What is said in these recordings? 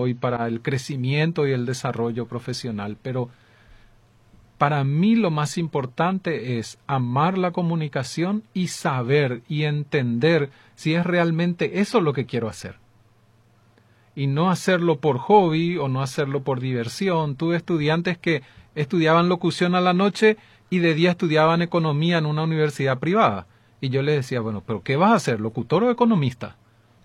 y para el crecimiento y el desarrollo profesional, pero para mí lo más importante es amar la comunicación y saber y entender si es realmente eso lo que quiero hacer. Y no hacerlo por hobby o no hacerlo por diversión. Tuve estudiantes que estudiaban locución a la noche y de día estudiaban economía en una universidad privada. Y yo les decía, bueno, ¿pero qué vas a hacer, locutor o economista?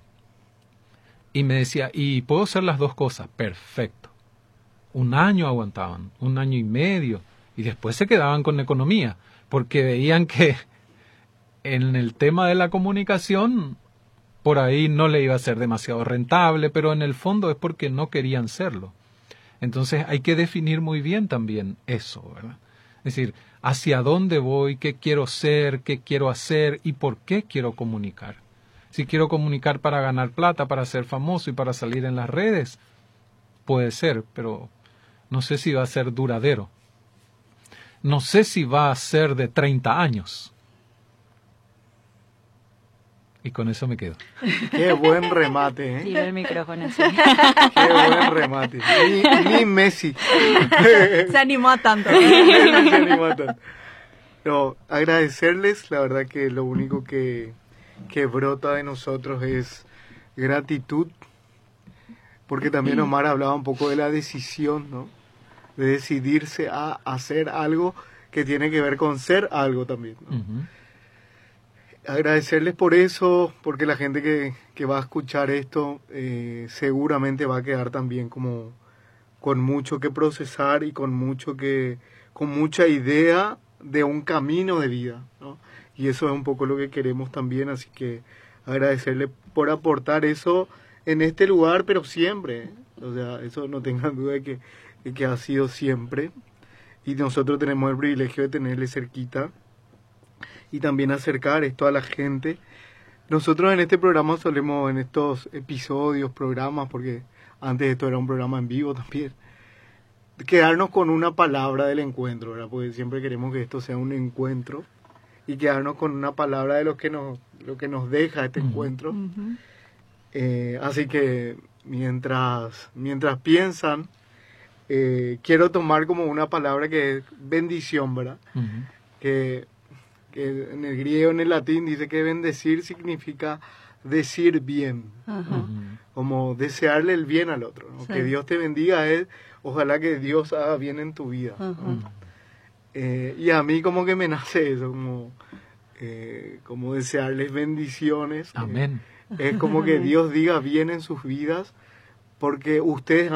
Y me decía, y puedo hacer las dos cosas. Perfecto. 1 año aguantaban, 1 año y medio. Y después se quedaban con economía, porque veían que en el tema de la comunicación por ahí no le iba a ser demasiado rentable, pero en el fondo es porque no querían serlo. Entonces hay que definir muy bien también eso, ¿verdad? Es decir, hacia dónde voy, qué quiero ser, qué quiero hacer y por qué quiero comunicar. Si quiero comunicar para ganar plata, para ser famoso y para salir en las redes, puede ser, pero no sé si va a ser duradero. No sé si va a ser de 30 años. Y con eso me quedo. Qué buen remate, ¿eh? Tiro el micrófono así. Qué buen remate. Ni Messi. Se animó a tanto. Se animó a tanto. No, agradecerles, la verdad que lo único que brota de nosotros es gratitud, porque también Omar hablaba un poco de la decisión, ¿no? De decidirse a hacer algo que tiene que ver con ser algo también, ¿no? Uh-huh. Agradecerles por eso, porque la gente que va a escuchar esto seguramente va a quedar también como con mucho que procesar y con mucha idea de un camino de vida, ¿no? Y eso es un poco lo que queremos también, así que agradecerle por aportar eso en este lugar, pero siempre, ¿eh? O sea, eso no tengan duda de que ha sido siempre, y nosotros tenemos el privilegio de tenerle cerquita y también acercar esto a la gente. Nosotros en este programa solemos, en estos episodios, programas, porque antes esto era un programa en vivo también, quedarnos con una palabra del encuentro, ¿verdad? Porque siempre queremos que esto sea un encuentro y quedarnos con una palabra de lo que nos deja este encuentro. Uh-huh. Así que mientras piensan, quiero tomar como una palabra que es bendición, ¿verdad? Uh-huh. Que en el griego, en el latín, dice que bendecir significa decir bien, uh-huh. Como desearle el bien al otro, ¿no? Sí. Que Dios te bendiga, ojalá que Dios haga bien en tu vida, uh-huh. ¿No? Y a mí como que me nace eso, como desearles bendiciones. Amén. Es como que Dios diga bien en sus vidas, porque ustedes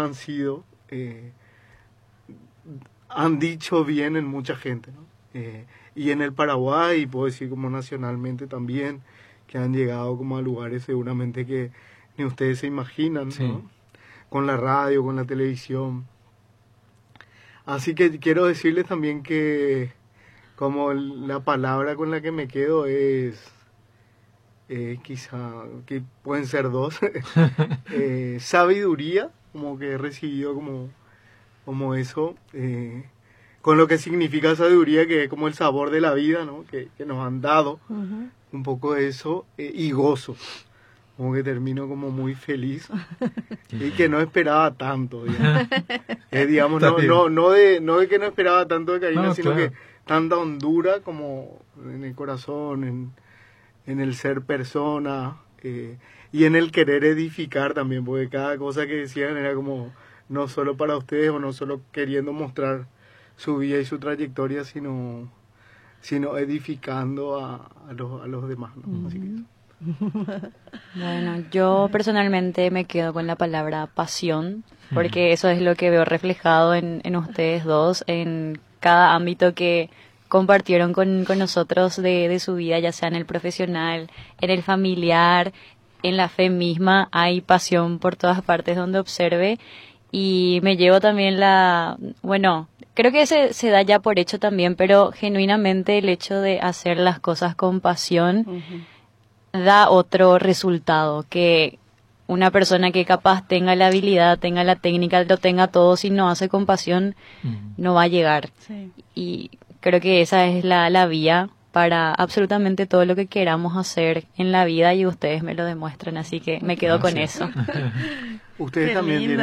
han dicho bien en mucha gente, ¿no? Y en el Paraguay, y puedo decir como nacionalmente también, que han llegado como a lugares seguramente que ni ustedes se imaginan, sí. ¿No? Con la radio, con la televisión. Así que quiero decirles también que como la palabra con la que me quedo es quizá, que pueden ser dos, sabiduría, como que he recibido como eso, con lo que significa sabiduría, que es como el sabor de la vida, ¿no? Que nos han dado, uh-huh. Un poco de eso, y gozo, como que termino como muy feliz, y que no esperaba tanto, digamos, digamos no de que no esperaba tanto de Karina, sino claro. Que tanta hondura como en el corazón, en el ser persona, y en el querer edificar también, porque cada cosa que decían era como no solo para ustedes, o no solo queriendo mostrar su vida y su trayectoria, sino edificando a los demás, ¿no? Así que eso. Bueno, yo personalmente me quedo con la palabra pasión, porque eso es lo que veo reflejado en ustedes dos, en cada ámbito que compartieron con nosotros de su vida, ya sea en el profesional, en el familiar, en la fe misma. Hay pasión por todas partes donde observe, y me llevo también creo que se da ya por hecho también, pero genuinamente el hecho de hacer las cosas con pasión uh-huh. Da otro resultado, que una persona que capaz tenga la habilidad, tenga la técnica, lo tenga todo, si no hace con pasión, uh-huh. No va a llegar. Sí. Y creo que esa es la vía para absolutamente todo lo que queramos hacer en la vida, y ustedes me lo demuestran, así que me quedo con eso. Ustedes también tienen